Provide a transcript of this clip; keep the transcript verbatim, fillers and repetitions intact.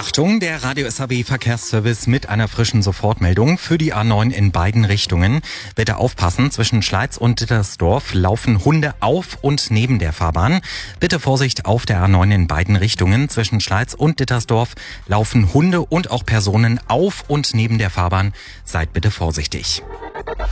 Achtung, der Radio S A B Verkehrsservice mit einer frischen Sofortmeldung für die A neun in beiden Richtungen. Bitte aufpassen, zwischen Schleiz und Dittersdorf laufen Hunde auf und neben der Fahrbahn. Bitte Vorsicht auf der A neun in beiden Richtungen. Zwischen Schleiz und Dittersdorf laufen Hunde und auch Personen auf und neben der Fahrbahn. Seid bitte vorsichtig.